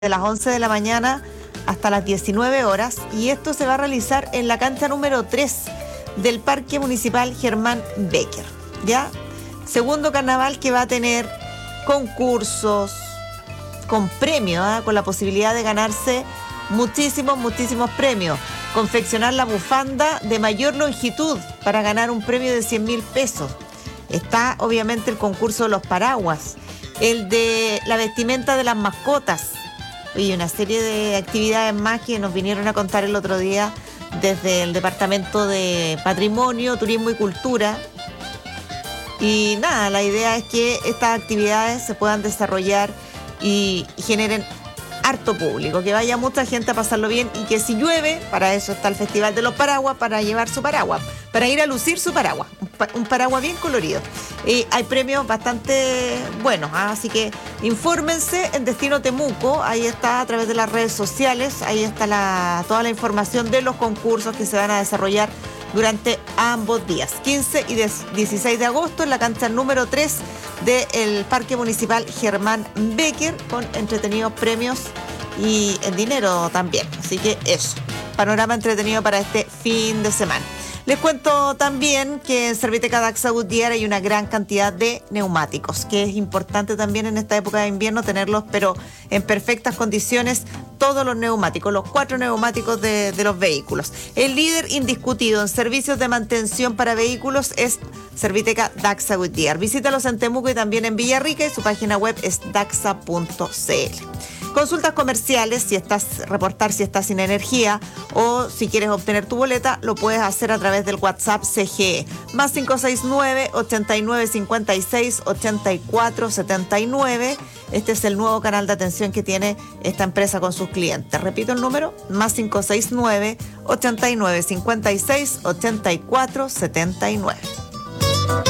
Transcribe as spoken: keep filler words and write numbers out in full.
de las once de la mañana hasta las diecinueve horas, y esto se va a realizar en la cancha número tres del Parque Municipal Germán Becker, ¿ya? Segundo carnaval que va a tener concursos con premios, ¿eh? Con la posibilidad de ganarse muchísimos, muchísimos premios. Confeccionar la bufanda de mayor longitud para ganar un premio de cien mil pesos. Está obviamente el concurso de los paraguas, el de la vestimenta de las mascotas y una serie de actividades más que nos vinieron a contar el otro día desde el Departamento de Patrimonio, Turismo y Cultura. Y nada, la idea es que estas actividades se puedan desarrollar y generen harto público, que vaya mucha gente a pasarlo bien, y que si llueve, para eso está el Festival de los Paraguas, para llevar su paraguas, para ir a lucir su paraguas, un, pa- un paraguas bien colorido. Y hay premios bastante buenos, ¿ah? Así que infórmense en Destino Temuco, ahí está a través de las redes sociales, ahí está la, toda la información de los concursos que se van a desarrollar durante ambos días, quince y dieciséis de agosto, en la cancha número tres del Parque Municipal Germán Becker, con entretenidos premios y en dinero también. Así que eso, panorama entretenido para este fin de semana. Les cuento también que en Serviteca Daxa Goodyear hay una gran cantidad de neumáticos, que es importante también en esta época de invierno tenerlos, pero en perfectas condiciones, todos los neumáticos, los cuatro neumáticos de, de los vehículos. El líder indiscutido en servicios de mantención para vehículos es Serviteca Daxa Goodyear. Visítalos en Temuco y también en Villarrica, y su página web es daxa punto c l. Consultas comerciales, si estás, reportar si estás sin energía o si quieres obtener tu boleta, lo puedes hacer a través del WhatsApp C G E, más cinco seis nueve, ochenta y nueve, cincuenta y seis, ochenta y cuatro, setenta y nueve. Este es el nuevo canal de atención que tiene esta empresa con sus clientes. Repito el número, más cinco seis nueve, ochenta y nueve, cincuenta y seis, ochenta y cuatro, setenta y nueve.